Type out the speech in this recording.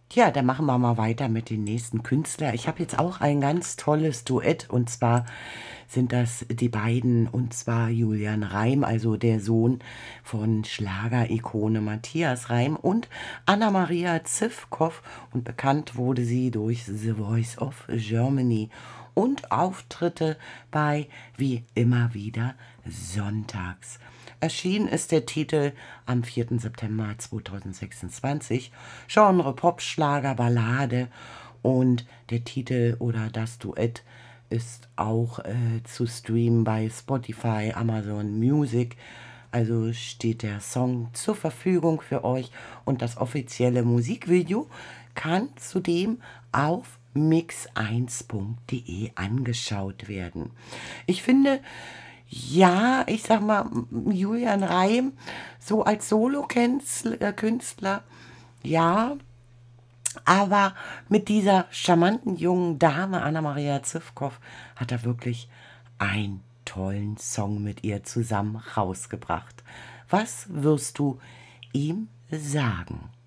Ja, dann machen wir mal weiter mit den nächsten Künstler. Ich habe jetzt auch ein ganz tolles Duett und zwar sind das die beiden und zwar Julian Reim, also der Sohn von Schlagerikone Matthias Reim und Anna-Maria Zivkow und bekannt wurde sie durch The Voice of Germany und Auftritte bei Wie immer wieder sonntags. Erschienen ist der Titel am 4. September 2026. Genre Popschlager, Ballade und der Titel oder das Duett ist auch zu streamen bei Spotify, Amazon Music. Also steht der Song zur Verfügung für euch und das offizielle Musikvideo kann zudem auf mix1.de angeschaut werden. Ich finde, ja, ich sag mal, Julian Reim, so als Solo-Künstler, ja, aber mit dieser charmanten jungen Dame, Anna-Maria Zivkow, hat er wirklich einen tollen Song mit ihr zusammen rausgebracht. Was wirst du ihm sagen?